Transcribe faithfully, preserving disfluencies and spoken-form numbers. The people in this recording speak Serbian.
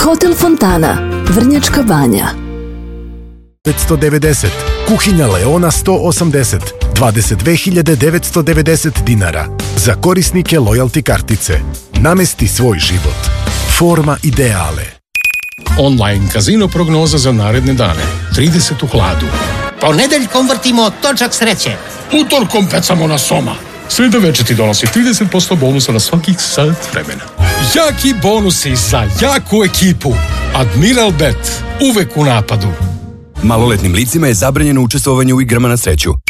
Hotel Fontana, Vrnjačka Banja. petsto devedeset. Kuhinja Leona sto osamdeset. dvadeset dve hiljade devetsto devedeset dinara. Za korisnike loyalty kartice. Namesti svoj život. Forma ideale. Online kazino prognoza za naredne dane. trideset u hladu. Ponedeljkom vrtimo točak sreće. Utorkom pecamo na soma. Sreda večer ti donosi trideset posto bonusa na svakih sat vremena. Jaki bonusi za jaku ekipu. Admiral Bet. Uvek u napadu. Maloletnim licima je zabranjeno učestvovanje u igrama na sreću.